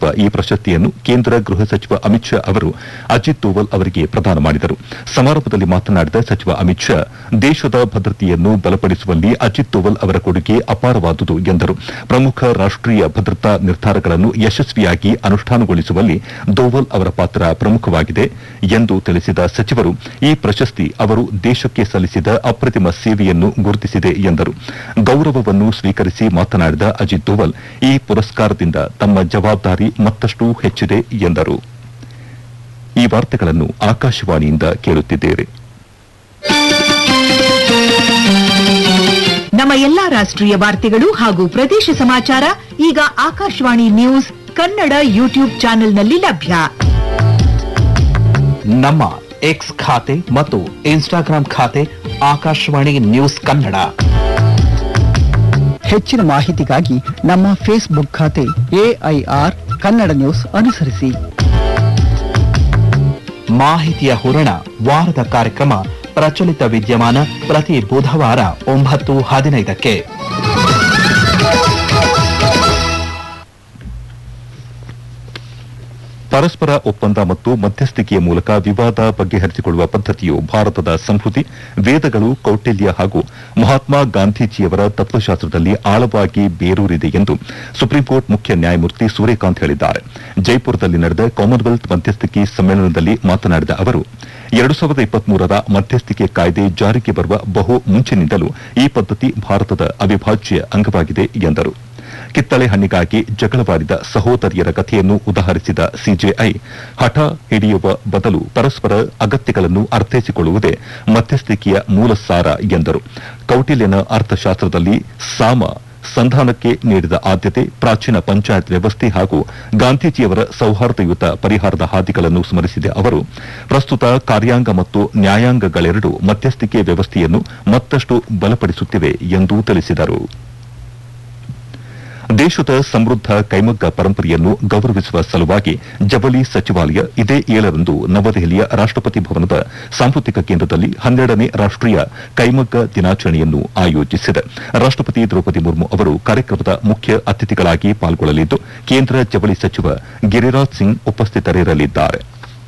ಈ ಪ್ರಶಸ್ತಿಯನ್ನು ಕೇಂದ್ರ ಗೃಹ ಸಚಿವ ಅಮಿತ್ ಶಾ ಅವರು ಅಜಿತ್ ದೋವಲ್ ಅವರಿಗೆ ಪ್ರದಾನ ಮಾಡಿದರು. ಸಮಾರಂಭದಲ್ಲಿ ಮಾತನಾಡಿದ ಸಚಿವ ಅಮಿತ್ ಶಾ, ದೇಶದ ಭದ್ರತೆಯನ್ನು ಬಲಪಡಿಸುವಲ್ಲಿ ಅಜಿತ್ ದೋವಲ್ ಅವರ ಕೊಡುಗೆ ಅಪಾರವಾದುದು ಎಂದರು. ಪ್ರಮುಖ ರಾಷ್ಟೀಯ ಭದ್ರತಾ ನಿರ್ಧಾರಗಳನ್ನು ಯಶಸ್ವಿಯಾಗಿ ಅನುಷ್ಠಾನಗೊಳಿಸುವಲ್ಲಿ ದೋವಲ್ ಅವರ ಪಾತ್ರ ಪ್ರಮುಖವಾಗಿದೆ ಎಂದು ತಿಳಿಸಿದ ಸಚಿವರು, ಈ ಪ್ರಶಸ್ತಿ ಅವರು ದೇಶಕ್ಕೆ ಸಲ್ಲಿಸಿದ ಅಪ್ರತಿಮ ಸೇವೆಯನ್ನು ಗುರುತಿಸಿದೆ ಎಂದರು. ಗೌರವವನ್ನು ಸ್ವೀಕರಿಸಿ ಮಾತನಾಡಿದ ಅಜಿತ್ ದೋವಲ್, ಈ ಪುರಸ್ಕಾರದಿಂದ ತಮ್ಮ ಜವಾಬ್ದಾರಿ ಮತ್ತಷ್ಟು ಹೆಚ್ಚಿದೆ ಎಂದರು. ಈ ವಾರ್ತೆಗಳನ್ನು ಆಕಾಶವಾಣಿಯಿಂದ ಕೇಳುತ್ತಿದ್ದೇವೆ. ನಮ್ಮ ಎಲ್ಲಾ ರಾಷ್ಟ್ರೀಯ ವಾರ್ತೆಗಳು ಹಾಗೂ ಪ್ರದೇಶ ಸಮಾಚಾರ ಈಗ ಆಕಾಶವಾಣಿ ನ್ಯೂಸ್ ಕನ್ನಡ ಯೂಟ್ಯೂಬ್ ಚಾನೆಲ್ನಲ್ಲಿ ಲಭ್ಯ. ನಮ್ಮ ಎಕ್ಸ್ ಖಾತೆ ಮತ್ತು ಇನ್ಸ್ಟಾಗ್ರಾಂ ಖಾತೆ ಆಕಾಶವಾಣಿ ನ್ಯೂಸ್ ಕನ್ನಡ. ಹೆಚ್ಚಿನ ಮಾಹಿತಿಗಾಗಿ ನಮ್ಮ ಫೇಸ್ಬುಕ್ ಖಾತೆ AIR ಕನ್ನಡ ನ್ಯೂಸ್ ಅನುಸರಿಸಿ. ಮಾಹಿತಿಯ ಹೂರಣ ವಾರದ ಕಾರ್ಯಕ್ರಮ ಪ್ರಚಲಿತ ವಿದ್ಯಮಾನ ಪ್ರತಿ ಬುಧವಾರ 9:15ಕ್ಕೆ. ಪರಸ್ಪರ ಒಪ್ಪಂದ ಮತ್ತು ಮಧ್ಯಸ್ಥಿಕೆಯ ಮೂಲಕ ವಿವಾದ ಬಗೆಹರಿಸಿಕೊಳ್ಳುವ ಪದ್ದತಿಯು ಭಾರತದ ಸಂಸ್ಕೃತಿ, ವೇದಗಳು, ಕೌಟಿಲ್ಯ ಹಾಗೂ ಮಹಾತ್ಮ ಗಾಂಧೀಜಿಯವರ ತತ್ವಶಾಸ್ತ್ರದಲ್ಲಿ ಆಳವಾಗಿ ಬೇರೂರಿದೆ ಎಂದು ಸುಪ್ರೀಂಕೋರ್ಟ್ ಮುಖ್ಯ ನ್ಯಾಯಮೂರ್ತಿ ಸೂರ್ಯಕಾಂತ್ ಹೇಳಿದ್ದಾರೆ. ಜೈಪುರದಲ್ಲಿ ನಡೆದ ಕಾಮನ್ವೆಲ್ತ್ ಮಧ್ಯಸ್ಥಿಕೆ ಸಮ್ಮೇಳನದಲ್ಲಿ ಮಾತನಾಡಿದ ಅವರು, 2023ರ ಮಧ್ಯಸ್ಥಿಕೆ ಕಾಯ್ದೆ ಜಾರಿಗೆ ಬರುವ ಬಹು ಮುಂಚಿನಿಂದಲೂ ಈ ಪದ್ದತಿ ಭಾರತದ ಅವಿಭಾಜ್ಯ ಅಂಗವಾಗಿದೆ ಎಂದರು. ಕಿತ್ತಳೆ ಹಣ್ಣಿಗಾಗಿ ಜಗಳವಾಡಿದ ಸಹೋದರಿಯರ ಕಥೆಯನ್ನು ಉದಾಹರಿಸಿದ ಸಿಜೆಐ, ಹಠ ಹಿಡಿಯುವ ಬದಲು ಪರಸ್ಪರ ಅಗತ್ಯಗಳನ್ನು ಅರ್ಥೈಸಿಕೊಳ್ಳುವುದೇ ಮಧ್ಯಸ್ಥಿಕೆಯ ಮೂಲ ಸಾರ ಎಂದರು. ಕೌಟಿಲ್ಯನ ಅರ್ಥಶಾಸ್ತ್ರದಲ್ಲಿ ಸಾಮ ಸಂಧಾನಕ್ಕೆ ನೀಡಿದ ಆದ್ಯತೆ, ಪ್ರಾಚೀನ ಪಂಚಾಯತ್ ವ್ಯವಸ್ಥೆ ಹಾಗೂ ಗಾಂಧೀಜಿಯವರ ಸೌಹಾರ್ದಯುತ ಪರಿಹಾರದ ಹಾದಿಗಳನ್ನು ಸ್ಮರಿಸಿದ ಅವರು, ಪ್ರಸ್ತುತ ಕಾರ್ಯಾಂಗ ಮತ್ತು ನ್ಯಾಯಾಂಗಗಳೆರಡೂ ಮಧ್ಯಸ್ಥಿಕೆ ವ್ಯವಸ್ಥೆಯನ್ನು ಮತ್ತಷ್ಟು ಬಲಪಡಿಸುತ್ತಿವೆ ಎಂದು ತಿಳಿಸಿದರು. ದೇಶದ ಸಮೃದ್ಧ ಕೈಮಗ್ಗ ಪರಂಪರೆಯನ್ನು ಗೌರವಿಸುವ ಸಲುವಾಗಿ ಜವಳಿ ಸಚಿವಾಲಯ ಇದೇ 7ರಂದು ನವದೆಹಲಿಯ ರಾಷ್ಟಪತಿ ಭವನದ ಸಾಂಸ್ಕೃತಿಕ ಕೇಂದ್ರದಲ್ಲಿ 12ನೇ ರಾಷ್ಟೀಯ ಕೈಮಗ್ಗ ದಿನಾಚರಣೆಯನ್ನು ಆಯೋಜಿಸಿದೆ. ರಾಷ್ಟಪತಿ ದ್ರೌಪದಿ ಮುರ್ಮು ಅವರು ಕಾರ್ಯಕ್ರಮದ ಮುಖ್ಯ ಅತಿಥಿಗಳಾಗಿ ಪಾಲ್ಗೊಳ್ಳಲಿದ್ದು, ಕೇಂದ್ರ ಜವಳಿ ಸಚಿವ ಗಿರಿರಾಜ್ ಸಿಂಗ್ ಉಪಸ್ಥಿತರಿರಲಿದ್ದಾರೆ.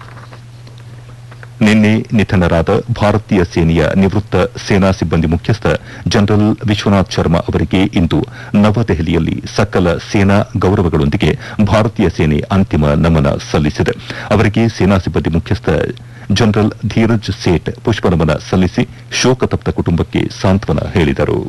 ನಿನ್ನೆ ನಿಧನರಾದ ಭಾರತೀಯ ಸೇನೆಯ ನಿವೃತ್ತ ಸೇನಾ ಸಿಬ್ಬಂದಿ ಮುಖ್ಯಸ್ಥ ಜನರಲ್ ವಿಶ್ವನಾಥ್ ಶರ್ಮಾ ಅವರಿಗೆ ಇಂದು ನವದೆಹಲಿಯಲ್ಲಿ ಸಕಲ ಸೇನಾ ಗೌರವಗಳೊಂದಿಗೆ ಭಾರತೀಯ ಸೇನೆ ಅಂತಿಮ ನಮನ ಸಲ್ಲಿಸಿದೆ. ಅವರಿಗೆ ಸೇನಾ ಸಿಬ್ಬಂದಿ ಮುಖ್ಯಸ್ಥ ಜನರಲ್ ಧೀರಜ್ ಸೇಠ್ ಪುಷ್ಪನಮನ ಸಲ್ಲಿಸಿ ಶೋಕತಪ್ತ ಕುಟುಂಬಕ್ಕೆ ಸಾಂತ್ವನ ಹೇಳಿದರು.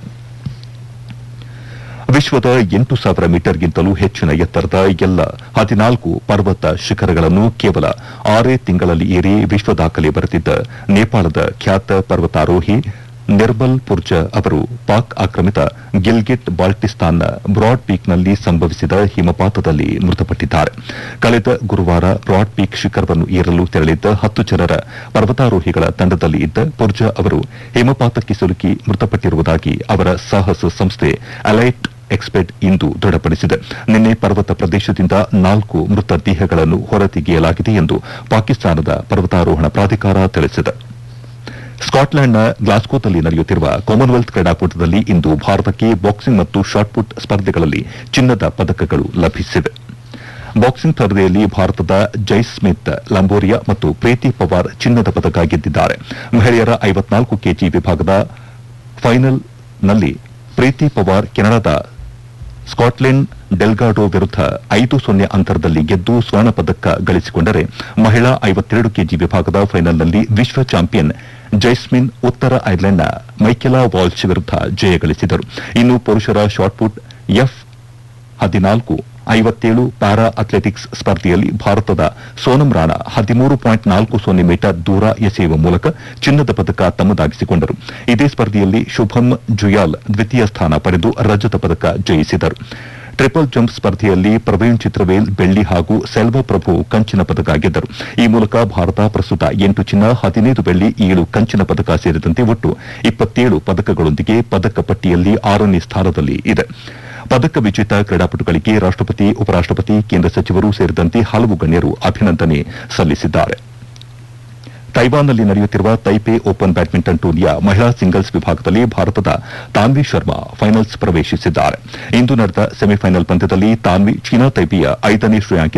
ವಿಶ್ವದ 8,000 ಮೀಟರ್ಗಿಂತಲೂ ಹೆಚ್ಚಿನ ಎತ್ತರದ ಎಲ್ಲ 14 ಪರ್ವತ ಶಿಖರಗಳನ್ನು ಕೇವಲ 6 ತಿಂಗಳಲ್ಲಿ ಏರಿ ವಿಶ್ವ ದಾಖಲೆ ಬರೆದಿದ್ದ ನೇಪಾಳದ ಖ್ಯಾತ ಪರ್ವತಾರೋಹಿ ನಿರ್ಮಲ್ ಪುರ್ಜಾ ಅವರು ಪಾಕ್ ಆಕ್ರಮಿತ ಗಿಲ್ಗಿಟ್ ಬಾಲ್ಟಿಸ್ತಾನ್ನ ಬ್ರಾಡ್ ಪೀಕ್ನಲ್ಲಿ ಸಂಭವಿಸಿದ ಹಿಮಪಾತದಲ್ಲಿ ಮೃತಪಟ್ಟಿದ್ದಾರೆ. ಕಳೆದ ಗುರುವಾರ ಬ್ರಾಡ್ ಪೀಕ್ ಶಿಖರವನ್ನು ಏರಲು ತೆರಳಿದ್ದ 10 ಜನರ ಪರ್ವತಾರೋಹಿಗಳ ತಂಡದಲ್ಲಿ ಇದ್ದ ಪುರ್ಜಾ ಅವರು ಹಿಮಪಾತಕ್ಕೆ ಸಿಲುಕಿ ಮೃತಪಟ್ಟಿರುವುದಾಗಿ ಅವರ ಸಾಹಸ ಸಂಸ್ಥೆ ಅಲೈಟ್ ಎಕ್ಸ್ಪೆಡ್ ಇಂದು ದೃಢಪಡಿಸಿದೆ. ನಿನ್ನೆ ಪರ್ವತ ಪ್ರದೇಶದಿಂದ 4 ಮೃತ ದೇಹಗಳನ್ನು ಹೊರತೆಗೆಯಲಾಗಿದೆ ಎಂದು ಪಾಕಿಸ್ತಾನದ ಪರ್ವತಾರೋಹಣ ಪ್ರಾಧಿಕಾರ ತಿಳಿಸಿದೆ. ಸ್ಕಾಟ್ಲೆಂಡ್ನ ಗ್ಲಾಸ್ಗೋದಲ್ಲಿ ನಡೆಯುತ್ತಿರುವ ಕಾಮನ್ವೆಲ್ತ್ ಕ್ರೀಡಾಕೂಟದಲ್ಲಿ ಇಂದು ಭಾರತಕ್ಕೆ ಬಾಕ್ಸಿಂಗ್ ಮತ್ತು ಶಾಟ್ಪುಟ್ ಸ್ಪರ್ಧೆಗಳಲ್ಲಿ ಚಿನ್ನದ ಪದಕಗಳು ಲಭಿಸಿವೆ. ಬಾಕ್ಸಿಂಗ್ ಸ್ಪರ್ಧೆಯಲ್ಲಿ ಭಾರತದ ಜೈಸ್ಮಿತ್ ಲಂಬೋರಿಯಾ ಮತ್ತು ಪ್ರೀತಿ ಪವಾರ್ ಚಿನ್ನದ ಪದಕ ಗೆದ್ದಿದ್ದಾರೆ. ಮಹಿಳೆಯರ 54 ಕೆಜಿ ವಿಭಾಗದ ಫೈನಲ್ನಲ್ಲಿ ಪ್ರೀತಿ ಪವಾರ್ ಕೆನಡಾದ ಸ್ಕಾಟ್ಲೆಂಡ್ ಡೆಲ್ಗಾಡೋ ವಿರುದ್ಧ 5-0 ಅಂತರದಲ್ಲಿ ಗೆದ್ದು ಸ್ವರ್ಣ ಪದಕ ಗಳಿಸಿಕೊಂಡರೆ, ಮಹಿಳಾ 52 ಕೆಜಿ ವಿಭಾಗದ ಫೈನಲ್ನಲ್ಲಿ ವಿಶ್ವ ಚಾಂಪಿಯನ್ ಜೈಸ್ಮಿನ್ ಉತ್ತರ ಐರ್ಲೆಂಡ್ನ ಮೈಕೆಲಾ ವಾಲ್ಶ್ ವಿರುದ್ಧ ಜಯ ಗಳಿಸಿದರು. ಇನ್ನು ಪುರುಷರ ಶಾಟ್ಪುಟ್ F14 57 ಪ್ಯಾರಾ ಅಥ್ಲೆಟಿಕ್ಸ್ ಸ್ಪರ್ಧೆಯಲ್ಲಿ ಭಾರತದ ಸೋನಂ ರಾಣಾ 13.40 ಮೀಟರ್ ದೂರ ಎಸೆಯುವ ಮೂಲಕ ಚಿನ್ನದ ಪದಕ ತಮ್ಮದಾಗಿಸಿಕೊಂಡರು. ಇದೇ ಸ್ಪರ್ಧೆಯಲ್ಲಿ ಶುಭಂ ಜುಯಾಲ್ ದ್ವಿತೀಯ ಸ್ಥಾನ ಪಡೆದು ರಜತ ಪದಕ ಜಯಿಸಿದರು. ಟ್ರಿಪಲ್ ಜಂಪ್ ಸ್ಪರ್ಧೆಯಲ್ಲಿ ಪ್ರವೀಣ್ ಚಿತ್ರವೇಲ್ ಬೆಳ್ಳಿ ಹಾಗೂ ಸೆಲ್ವ ಪ್ರಭು ಕಂಚಿನ ಪದಕ ಗೆದ್ದರು. ಈ ಮೂಲಕ ಭಾರತ ಪ್ರಸ್ತುತ 8 ಚಿನ್ನ, 15 ಬೆಳ್ಳಿ, 7 ಕಂಚಿನ ಪದಕ ಸೇರಿದಂತೆ ಒಟ್ಟು 27 ಪದಕಗಳೊಂದಿಗೆ ಪದಕ ಪಟ್ಟಿಯಲ್ಲಿ 6ನೇ ಸ್ಥಾನದಲ್ಲಿ ಇದೆ. ಪದಕ ವಿಜೇತ ಕ್ರೀಡಾಪಟುಗಳಿಗೆ ರಾಷ್ಟಪತಿ, ಉಪರಾಷ್ಟಪತಿ, ಕೇಂದ್ರ ಸಚಿವರು ಸೇರಿದಂತೆ ಹಲವು ಗಣ್ಯರು ಅಭಿನಂದನೆ ಸಲ್ಲಿಸಿದ್ದಾರೆ. ತೈವಾನ್ನಲ್ಲಿ ನಡೆಯುತ್ತಿರುವ ತೈಪೆ ಓಪನ್ ಬ್ಯಾಡ್ಮಿಂಟನ್ ಟೂರ್ನಿಯ ಮಹಿಳಾ ಸಿಂಗಲ್ಸ್ ವಿಭಾಗದಲ್ಲಿ ಭಾರತದ ತಾನ್ವಿ ಶರ್ಮಾ ಫೈನಲ್ಸ್ ಪ್ರವೇಶಿಸಿದ್ದಾರೆ. ಇಂದು ನಡೆದ ಸೆಮಿಫೈನಲ್ ಪಂದ್ಯದಲ್ಲಿ ತಾನ್ವಿ ಚೀನಾ ತೈಪೆಯ 5ನೇ ಶ್ರೇಯಾಂಕಿತ